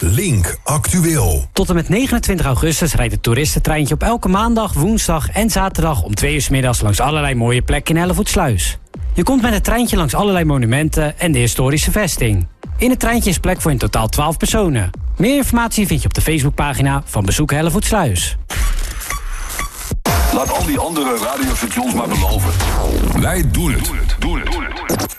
Link Actueel. Tot en met 29 augustus rijdt het toeristentreintje op elke maandag, woensdag en zaterdag om 2 uur 's middags langs allerlei mooie plekken in Hellevoetsluis. Je komt met het treintje langs allerlei monumenten en de historische vesting. In het treintje is plek voor in totaal 12 personen. Meer informatie vind je op de Facebookpagina van Bezoek Hellevoetsluis. Laat al die andere radiostations maar beloven. Wij doen het.